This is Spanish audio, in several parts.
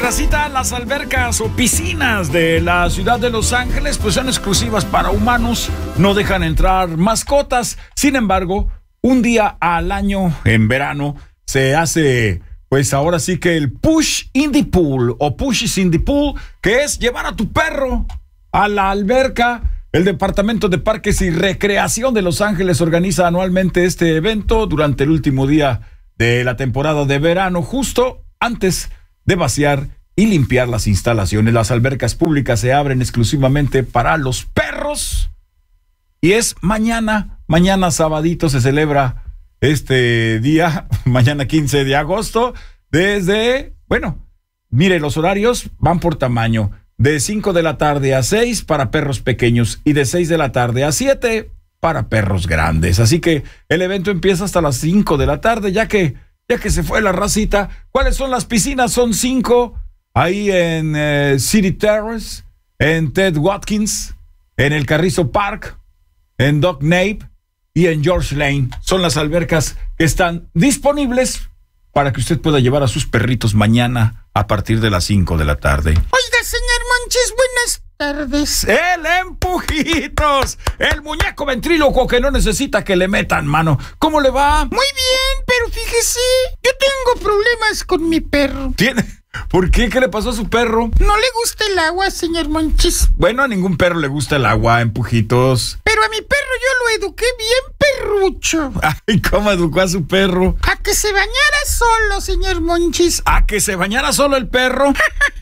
Racita, las albercas o piscinas de la ciudad de Los Ángeles pues son exclusivas para humanos, no dejan entrar mascotas. Sin embargo, un día al año en verano se hace pues ahora sí que el Push in the Pool o Pushes in the Pool, que es llevar a tu perro a la alberca. El Departamento de Parques y Recreación de Los Ángeles organiza anualmente este evento durante el último día de la temporada de verano, justo antes de vaciar y limpiar las instalaciones. Las albercas públicas se abren exclusivamente para los perros y es mañana sabadito se celebra este día, mañana 15 de agosto, desde, mire, los horarios van por tamaño. De 5 de la tarde a 6 para perros pequeños y de 6 de la tarde a 7 para perros grandes. Así que el evento empieza hasta las 5 de la tarde, ya que se fue la racita. ¿Cuáles son las piscinas? Son 5 ahí en City Terrace, en Ted Watkins, en el Carrizo Park, en Dock Nape y en George Lane. Son las albercas que están disponibles para que usted pueda llevar a sus perritos mañana a partir de las 5 de la tarde. Oiga, señor Monchis, buenas tardes. El Empujitos, el muñeco ventríloco que no necesita que le metan mano. ¿Cómo le va? Muy bien, pero fíjese, yo tengo problemas con mi perro. ¿Tiene? ¿Por qué? ¿Qué le pasó a su perro? No le gusta el agua, señor Monchis. Bueno, a ningún perro le gusta el agua, Empujitos. Pero a mi perro yo lo eduqué bien perrucho. Ay, ¿cómo educó a su perro? A que se bañara solo, señor Monchis. ¿A que se bañara solo el perro?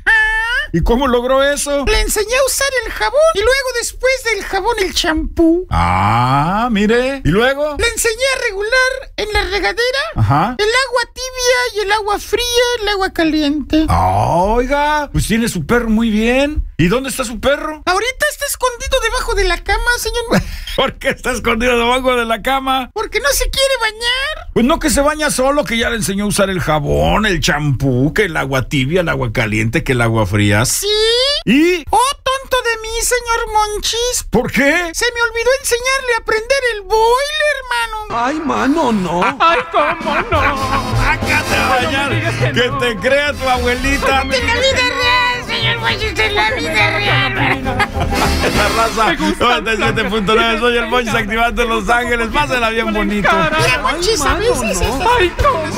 ¿Y cómo logró eso? Le enseñé a usar el jabón y luego después del jabón el champú. Ah, mire. ¿Y luego? Le enseñé a regular en la regadera el agua tibia y el agua fría, el agua caliente. Oiga, pues tiene su perro muy bien. ¿Y dónde está su perro? Ahorita está escondido debajo de la cama, señor. ¿Por qué está escondido debajo de la cama? Porque no se quiere bañar. Pues no, que se baña solo, que ya le enseñó a usar el jabón, el champú, que el agua tibia, el agua caliente, que el agua fría. ¿Sí? ¿Y? Oh, tonto de mí, señor Monchis. ¿Por qué? Se me olvidó enseñarle a prender el boiler, mano. Ay, mano, no. Ay, cómo no. Sácate a bañar, que te crea tu abuelita. En la vida real, señor Monchis, en la vida real. La raza 97.9, soy el Monchis activando en Los Ángeles. Pásala bien bonito. Mira, Monchis, a veces... Ay, cómo.